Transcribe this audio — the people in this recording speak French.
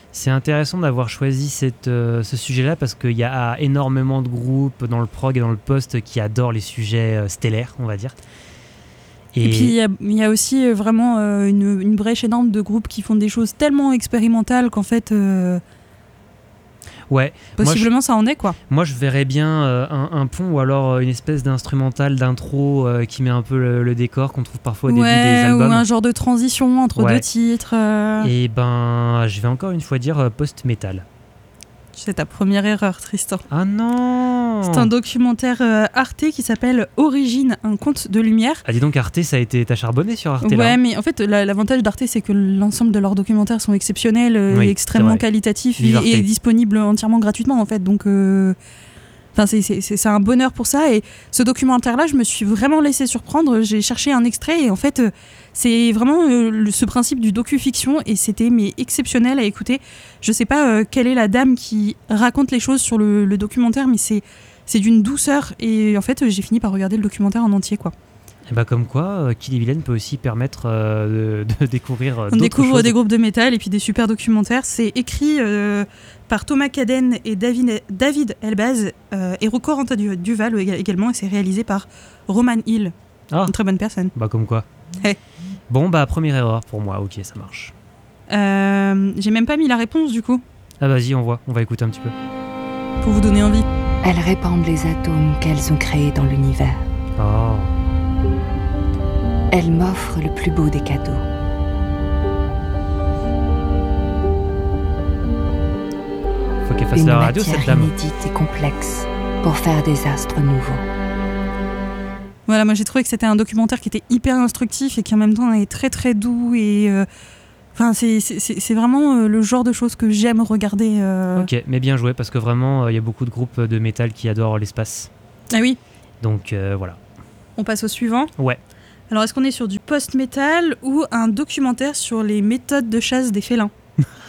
C'est intéressant d'avoir choisi ce sujet-là parce qu'il y a énormément de groupes dans le prog et dans le post qui adorent les sujets stellaires, on va dire. Et puis il y a aussi vraiment une brèche énorme de groupes qui font des choses tellement expérimentales qu'en fait... Ouais. Possiblement ça en est quoi. Moi je verrais bien un pont ou alors une espèce d'instrumental d'intro qui met un peu le décor qu'on trouve parfois au début des albums. Ou un genre de transition entre deux titres. Et je vais encore une fois dire post-metal. C'est ta première erreur, Tristan. Ah non! C'est un documentaire Arte qui s'appelle Origine, un conte de lumière. Ah dis donc, Arte, t'as charbonné sur Arte là. Ouais, mais en fait, l'avantage d'Arte, c'est que l'ensemble de leurs documentaires sont exceptionnels, et extrêmement qualitatifs et disponibles entièrement gratuitement en fait. Donc, c'est un bonheur pour ça. Et ce documentaire-là, je me suis vraiment laissé surprendre. J'ai cherché un extrait et en fait, c'est vraiment ce principe du docu-fiction et c'était exceptionnel à écouter. Je sais pas quelle est la dame qui raconte les choses sur le documentaire, mais c'est d'une douceur et en fait, j'ai fini par regarder le documentaire en entier, quoi. Et bah comme quoi, Kill et Vilaine peut aussi permettre de découvrir d'autres choses. On découvre des groupes de métal et puis des super documentaires. C'est écrit par Thomas Caden et David Elbaz et Rocco Duval également, et c'est réalisé par Roman Hill. Une très bonne personne. Bah comme quoi. Hey. Bon bah première erreur pour moi, ok ça marche. J'ai même pas mis la réponse du coup. Ah vas-y on va écouter un petit peu. Pour vous donner envie. Elles répandent les atomes qu'elles ont créés dans l'univers. Oh. Elle m'offre le plus beau des cadeaux. Faut qu'elle fasse la radio, cette dame. Une matière inédite et complexe pour faire des astres nouveaux. Voilà, moi j'ai trouvé que c'était un documentaire qui était hyper instructif et qui en même temps est très très doux et... c'est vraiment le genre de choses que j'aime regarder. Ok, mais bien joué parce que vraiment il y a beaucoup de groupes de métal qui adorent l'espace. Ah oui. Donc voilà. On passe au suivant. Ouais. Alors, est-ce qu'on est sur du post-metal ou un documentaire sur les méthodes de chasse des félins ?